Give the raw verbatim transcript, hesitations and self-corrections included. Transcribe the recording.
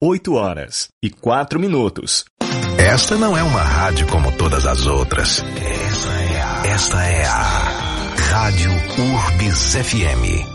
oito horas e quatro minutos. Esta não é uma rádio como todas as outras. Esta é a... Esta é a Rádio Urbis F M.